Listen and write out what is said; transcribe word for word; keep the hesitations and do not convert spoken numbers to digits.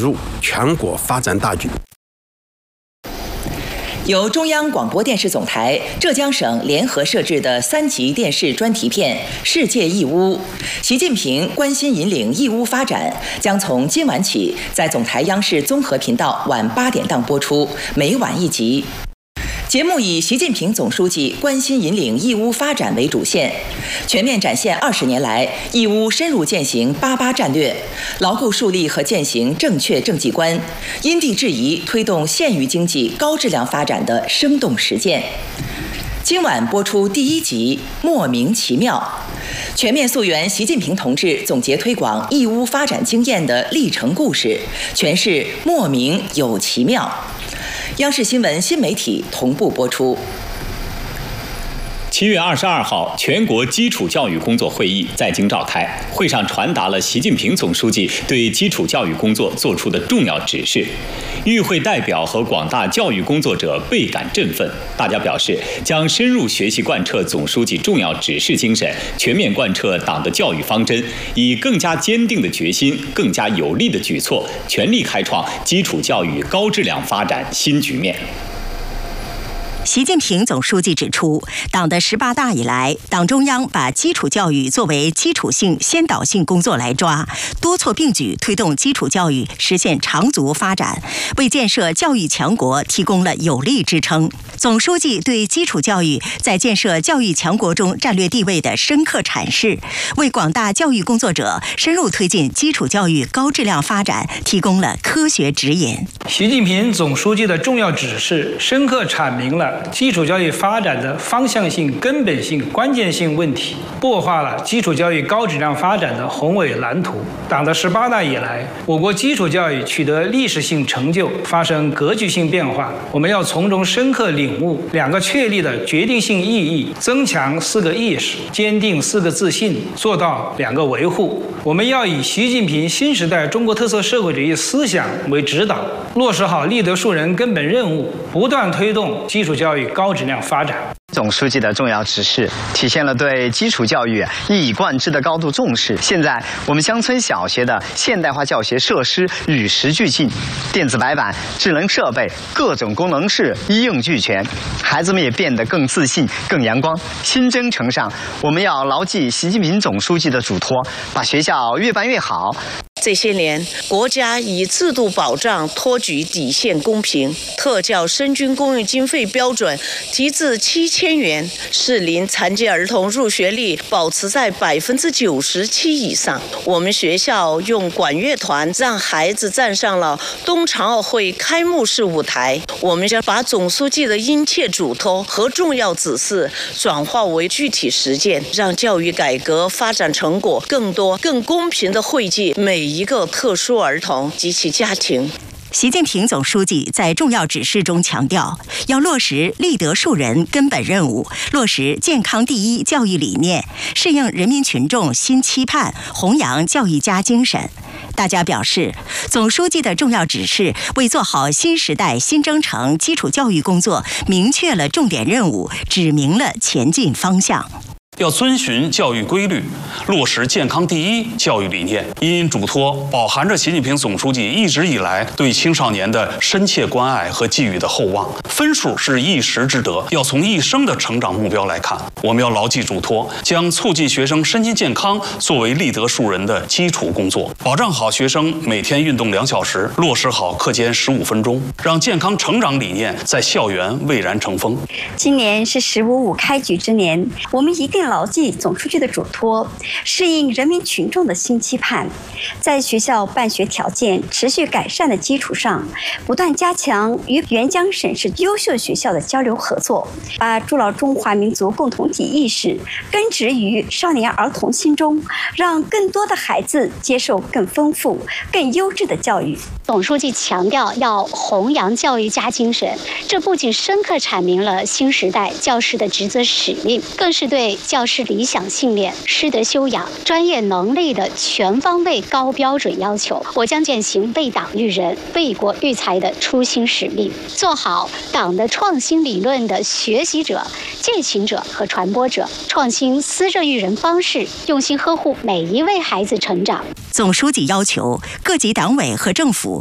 入全国发展大局。 由中央广播电视总台、浙江省联合摄制的三级电视专题片《世界义乌》，习近平关心引领义乌发展，将从今晚起在总台央视综合频道晚八点档播出，每晚一集。节目以习近平总书记关心引领义乌发展为主线，全面展现二十年来义乌深入践行“八八”战略，牢构树立和践行正确政绩观，因地制宜推动县域经济高质量发展的生动实践。今晚播出第一集《莫名其妙》，全面溯源习近平同志总结推广义乌发展经验的历程故事，诠释莫名有其妙。央视新闻新媒体同步播出。 七月二十二号，全国基础教育工作会议在京召开，会上传达了习近平总书记对基础教育工作作出的重要指示。与会代表和广大教育工作者倍感振奋，大家表示将深入学习贯彻总书记重要指示精神，全面贯彻党的教育方针，以更加坚定的决心、更加有力的举措，全力开创基础教育高质量发展新局面。 习近平总书记指出，党的十八大以来，党中央把基础教育作为基础性、先导性工作来抓，多措并举推动基础教育实现长足发展，为建设教育强国提供了有力支撑。总书记对基础教育在建设教育强国中战略地位的深刻阐释，为广大教育工作者深入推进基础教育高质量发展提供了科学指引。 习近平总书记的重要指示，深刻阐明了基础教育发展的方向性、根本性、关键性问题，擘画了基础教育高质量发展的宏伟蓝图。党的十八大以来，我国基础教育取得历史性成就，发生格局性变化。我们要从中深刻领悟两个确立的决定性意义，增强四个意识，坚定四个自信，做到两个维护。我们要以习近平新时代中国特色社会主义思想为指导，落实好立德树人根本任务，不断推动基础教育高质量发展。 总书记的重要指示体现了对基础教育一以贯之的高度重视。现在，我们乡村小学的现代化教学设施与时俱进，电子白板、智能设备、各种功能室一应俱全，孩子们也变得更自信、更阳光。新征程上，我们要牢记习近平总书记的嘱托，把学校越办越好。 这些年，国家以制度保障托举底线公平，特教生均供应经费标准提至七千元，适龄残疾儿童入学率保持在百分之九十七以上。我们学校用管乐团让孩子站上了冬残奥会开幕式舞台。我们将把总书记的殷切嘱托和重要指示转化为具体实践，让教育改革发展成果更多、更公平地惠及每一个特殊儿童及其家庭。 习近平总书记在重要指示中强调，要落实立德树人根本任务，落实健康第一教育理念，适应人民群众新期盼，弘扬教育家精神。大家表示，总书记的重要指示为做好新时代新征程基础教育工作明确了重点任务，指明了前进方向。 要遵循教育规律，落实健康第一教育理念。因嘱托饱含着习近平总书记一直以来对青少年的深切关爱和寄予的厚望。分数是一时之得，要从一生的成长目标来看。我们要牢记嘱托，将促进学生身心健康作为立德树人的基础工作，保障好学生每天运动两小时，落实好课间十五分钟，让健康成长理念在校园蔚然成风。 今年是“十五五”开局之年，我们一定牢记总书记的嘱托，适应人民群众的新期盼，在学校办学条件持续改善的基础上，不断加强与援疆省市优秀学校的交流合作，把筑牢中华民族共同体意识根植于少年儿童心中，让更多的孩子接受更丰富、更优质的教育。 总书记强调要弘扬教育家精神，这不仅深刻阐明了新时代教师的职责使命，更是对教师理想信念、师德修养、专业能力的全方位高标准要求。我将践行为党育人、为国育才的初心使命，做好党的创新理论的学习者、践行者和传播者，创新思政育人方式，用心呵护每一位孩子成长。 总书记要求各级党委和政府